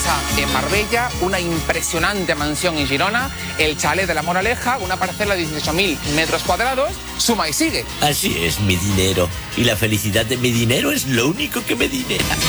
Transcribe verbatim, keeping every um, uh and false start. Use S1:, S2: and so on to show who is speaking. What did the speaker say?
S1: casa en Marbella, una impresionante mansión en Girona, el chalet de La Moraleja, una parcela de dieciocho mil metros cuadrados, suma y sigue.
S2: Así es mi dinero. Y la felicidad de mi dinero es lo único que me dinera.